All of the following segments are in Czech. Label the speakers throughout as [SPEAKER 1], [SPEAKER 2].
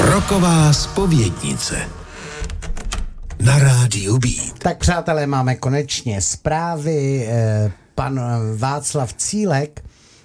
[SPEAKER 1] Roková zpovědnice na rádiu Beat.
[SPEAKER 2] Tak přátelé, máme konečně zprávy. Pan Václav Cílek,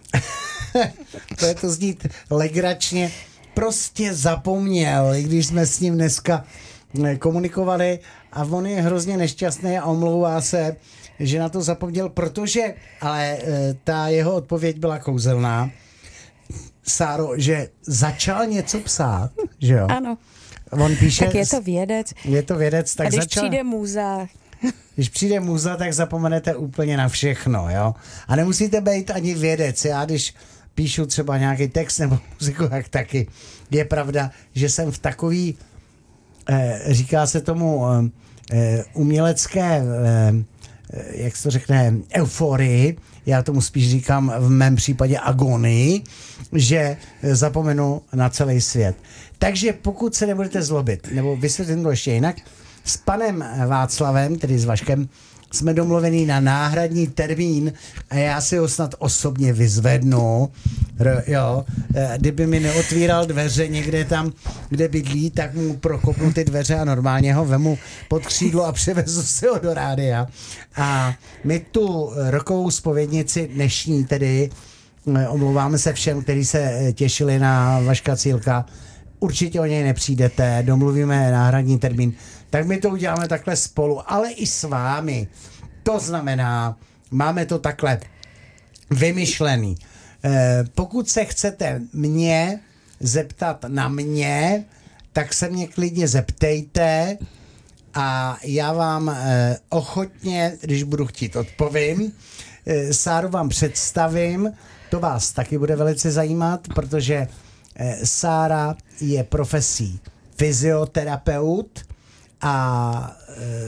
[SPEAKER 2] to znít legračně, prostě zapomněl, i když jsme s ním dneska komunikovali, a on je hrozně nešťastný a omlouvá se, že na to zapomněl, ale ta jeho odpověď byla kouzelná. Sáro, že začal něco psát, že jo?
[SPEAKER 3] Ano.
[SPEAKER 2] On píše,
[SPEAKER 3] tak je to vědec.
[SPEAKER 2] Je to vědec, tak
[SPEAKER 3] a když
[SPEAKER 2] začal...
[SPEAKER 3] přijde muza...
[SPEAKER 2] Když přijde muza, tak zapomenete úplně na všechno, jo? A nemusíte být ani vědec. Já když píšu třeba nějaký text nebo muziku, tak taky je pravda, že jsem v takový, říká se tomu, umělecké, jak se to řekne, euforii, já tomu spíš říkám v mém případě agonii, že zapomenu na celý svět. Takže pokud se nebudete zlobit, nebo vysvětlím to ještě jinak, s panem Václavem, tedy s Vaškem, jsme domluvený na náhradní termín a já si ho snad osobně vyzvednu. Jo, kdyby mi neotvíral dveře někde tam, kde bydlí, tak mu prokopnu ty dveře a normálně ho vemu pod křídlo a přivezu si ho do rádia. A my tu rokovou zpovědnici dnešní tedy, omlouváme se všem, kteří se těšili na Vaška Cílka, určitě o něj nepřijdete, domluvíme náhradní termín, tak my to uděláme takhle spolu, ale i s vámi. To znamená, máme to takhle vymyšlený. Pokud se chcete mě zeptat na mě, tak se mě klidně zeptejte a já vám ochotně, když budu chtít, odpovím. Sáru vám představím, to vás taky bude velice zajímat, protože Sára je profesí fyzioterapeut a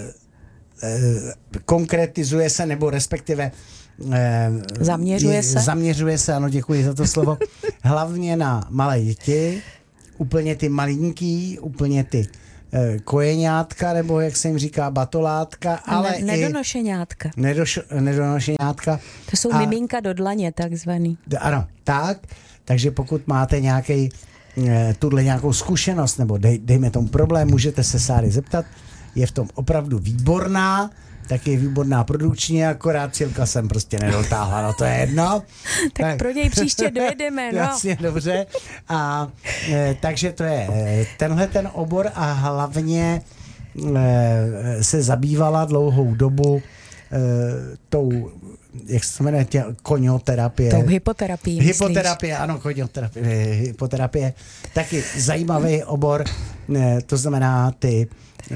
[SPEAKER 2] konkretizuje se, nebo respektive zaměřuje se, ano, děkuji za to slovo, hlavně na malé děti, úplně ty malinký, úplně ty kojeňátka, nebo jak se jim říká, batolátka, ale
[SPEAKER 3] nedonošeňátka.
[SPEAKER 2] Nedonošeňátka.
[SPEAKER 3] To jsou miminka do dlaně, takzvaný.
[SPEAKER 2] Ano, tak. Takže pokud máte nějakou zkušenost, nebo dejme tomu problém, můžete se Sáry zeptat. Je v tom opravdu výborná, tak je výborná produkčně, akorát Cílka jsem prostě nedotáhla, no to je jedno.
[SPEAKER 3] tak pro něj příště dojedeme, no.
[SPEAKER 2] Jasně, dobře. A takže to je tenhle ten obor a hlavně se zabývala dlouhou dobu tou, jak se jmenuje, konioterapie.
[SPEAKER 3] Tou hypoterapii,
[SPEAKER 2] hypoterapie, ano, konioterapie, hypoterapie. Taky zajímavý obor, to znamená ty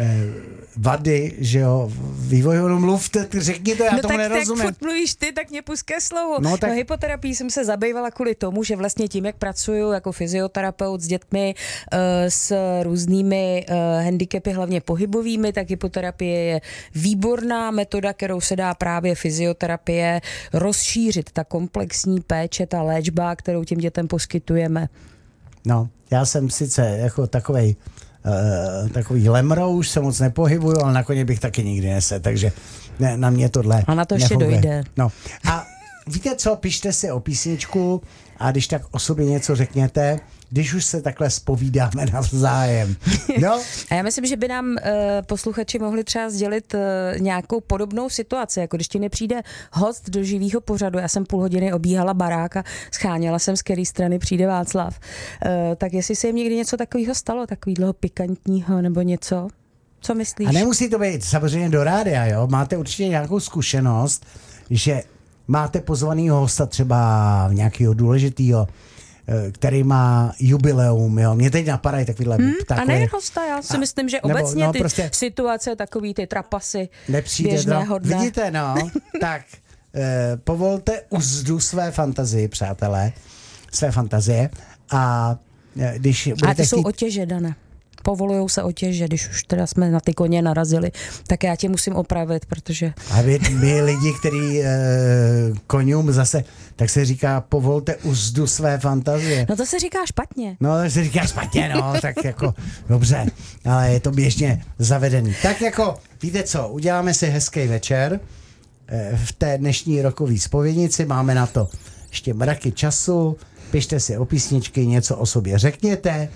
[SPEAKER 2] vady, že jo, vývojovou mluvte, řekni to, já tomu nerozumím.
[SPEAKER 3] Tak mluvíš ty, tak mě pust ke slovu. No, hypoterapii jsem se zabývala kvůli tomu, že vlastně tím, jak pracuju jako fyzioterapeut s dětmi s různými handicapy, hlavně pohybovými, tak hypoterapie je výborná metoda, kterou se dá právě fyzioterapie rozšířit, ta komplexní péče, ta léčba, kterou těm dětem poskytujeme.
[SPEAKER 2] No, já jsem sice jako takový lemrouš, se moc nepohybuju, ale na koně bych taky nikdy nesel, takže na mě tohle
[SPEAKER 3] a na to ještě dojde.
[SPEAKER 2] No. A víte co, pište si o písničku a když tak o sobě něco řekněte, když už se takhle zpovídáme navzájem. No?
[SPEAKER 3] A já myslím, že by nám posluchači mohli třeba sdělit nějakou podobnou situaci, jako když ti nepřijde host do živýho pořadu. Já jsem půl hodiny obíhala barák a scháněla jsem, z které strany přijde Václav. Tak jestli se jim někdy něco takového stalo, takového pikantního nebo něco, co myslíš?
[SPEAKER 2] A nemusí to být samozřejmě do rádia, jo? Máte určitě nějakou zkušenost, že máte pozvanýho hosta třeba nějakého důležitýho, který má jubileum, jo. Mě teď napadají takovýhle
[SPEAKER 3] a nejen hosta, já si myslím, že obecně ty prostě situace, takový ty trapasy běžného dne.
[SPEAKER 2] Vidíte, no, tak povolte uzdu své fantazie, přátelé, své fantazie a když budete
[SPEAKER 3] ty jsou otěže, Dane. Povolujou se otěže, když už teda jsme na ty koně narazili, tak já tě musím opravit, protože...
[SPEAKER 2] A my lidi, který koňům zase, tak se říká, povolte uzdu své fantazie.
[SPEAKER 3] No to se říká špatně.
[SPEAKER 2] No to se říká špatně, no, tak jako dobře, ale je to běžně zavedený. Tak jako, víte co, uděláme si hezký večer v té dnešní rokové zpovědnici, máme na to ještě mraky času, pište si o písničky, něco o sobě řekněte,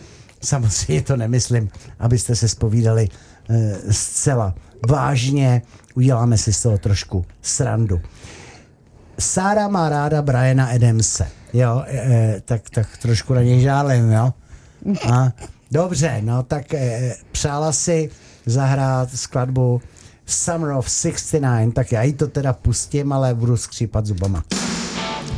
[SPEAKER 2] samozřejmě to nemyslím, abyste se zpovídali zcela vážně, uděláme si z toho trošku srandu. Sára má ráda Briana Adamse, jo, tak trošku na něj žálím, jo. A, dobře, no tak přála si zahrát skladbu Summer of '69, tak já jí to teda pustím, ale budu skřípat zubama.